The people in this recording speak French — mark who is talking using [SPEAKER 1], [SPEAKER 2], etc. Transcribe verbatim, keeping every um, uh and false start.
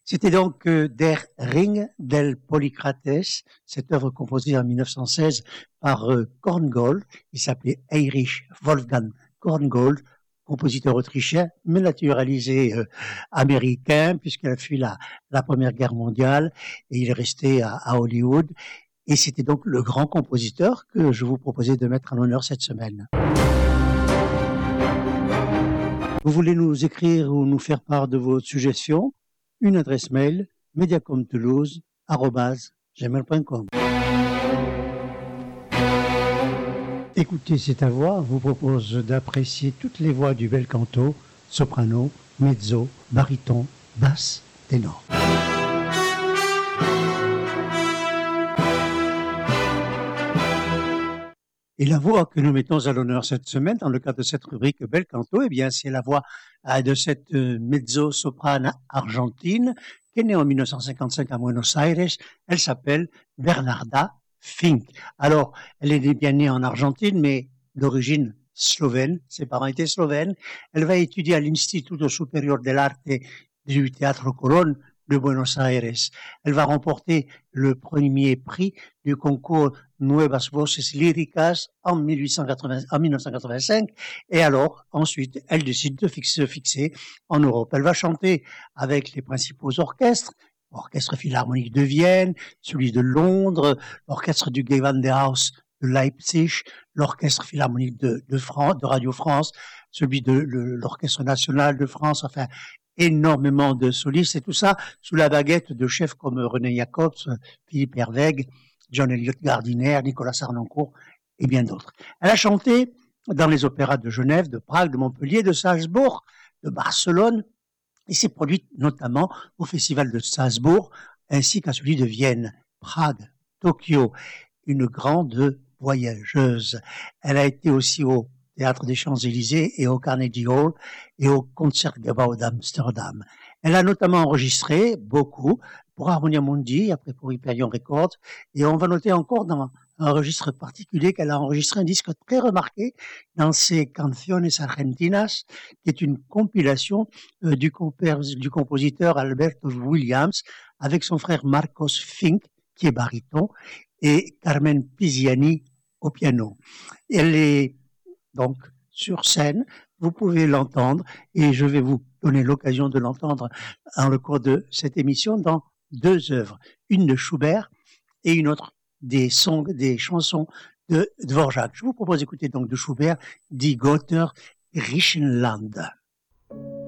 [SPEAKER 1] C'était donc euh, Der Ring del Polycrates, cette œuvre composée en mille neuf cent seize par euh, Korngold. Il s'appelait Heinrich Wolfgang Korngold, compositeur autrichien, mais naturalisé euh, américain, puisqu'il a fui la, la Première Guerre mondiale et il est resté à, à Hollywood. Et c'était donc le grand compositeur que je vous proposais de mettre en honneur cette semaine. Vous voulez nous écrire ou nous faire part de vos suggestions? Une adresse mail, mediacomtoulouse arobase gmail point com. Écoutez, c'est à voix vous propose d'apprécier toutes les voix du bel canto, soprano, mezzo, baryton, basse, ténor. Et la voix que nous mettons à l'honneur cette semaine, dans le cadre de cette rubrique Bel Canto, eh bien, c'est la voix de cette mezzo-soprane argentine qui est née en mille neuf cent cinquante-cinq à Buenos Aires. Elle s'appelle Bernarda Fink. Alors, elle est bien née en Argentine, mais d'origine slovène. Ses parents étaient slovènes. Elle va étudier à l'Instituto Superior del Arte du Teatro Colón de Buenos Aires. Elle va remporter le premier prix du concours Nuevas Voces Líricas en, mille huit cent quatre-vingts, en mille neuf cent quatre-vingt-cinq. Et alors, ensuite, elle décide de fixer, se fixer en Europe. Elle va chanter avec les principaux orchestres, l'Orchestre Philharmonique de Vienne, celui de Londres, l'Orchestre du Gewandhaus de Leipzig, l'Orchestre Philharmonique de, de France, de Radio France, celui de le, l'Orchestre National de France, enfin, énormément de solistes, et tout ça sous la baguette de chefs comme René Jacobs, Philippe Herweg, John Eliot Gardiner, Nicolas Harnoncourt et bien d'autres. Elle a chanté dans les opéras de Genève, de Prague, de Montpellier, de Salzbourg, de Barcelone, et s'est produite notamment au Festival de Salzbourg, ainsi qu'à celui de Vienne, Prague, Tokyo. Une grande voyageuse. Elle a été aussi au Théâtre des Champs-Élysées et au Carnegie Hall et au Concertgebouw d'Amsterdam. Elle a notamment enregistré beaucoup pour Harmonia Mundi, après pour Hyperion Records, et on va noter encore dans un registre particulier qu'elle a enregistré un disque très remarqué dans ses Canciones Argentinas, qui est une compilation euh, du, compé- du compositeur Alberto Williams avec son frère Marcos Fink, qui est baryton, et Carmen Pisiani au piano. Elle est donc sur scène, vous pouvez l'entendre et je vais vous donner l'occasion de l'entendre en le cours de cette émission dans deux œuvres, une de Schubert et une autre des songs, des chansons de Dvorak. Je vous propose d'écouter donc de Schubert Die Götter Griechenland.